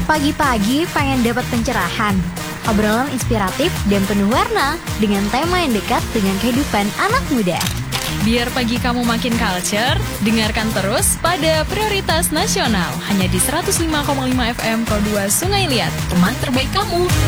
Pagi-pagi pengen dapat pencerahan, obrolan inspiratif dan penuh warna dengan tema yang dekat dengan kehidupan anak muda. Biar pagi kamu makin culture, dengarkan terus pada Prioritas Nasional hanya di 105,5 FM Pro 2 Sungai Liat, teman terbaik kamu.